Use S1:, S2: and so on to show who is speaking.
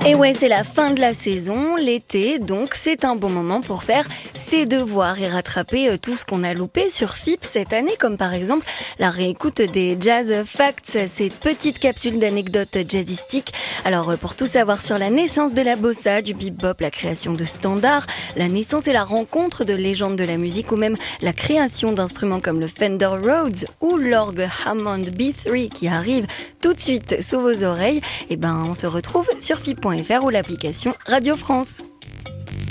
S1: Et ouais, c'est la fin de la saison, l'été, donc c'est un bon moment pour faire ses devoirs et rattraper tout ce qu'on a loupé sur FIP cette année, comme par exemple la réécoute des Jazz Facts, ces petites capsules d'anecdotes jazzistiques. Alors pour tout savoir sur la naissance de la bossa, du bebop, la création de standards, la naissance et la rencontre de légendes de la musique ou même la création d'instruments comme le Fender Rhodes ou l'orgue Hammond B3 qui arrive tout de suite sous vos oreilles, et on se retrouve sur FIP.fr ou l'application Radio France.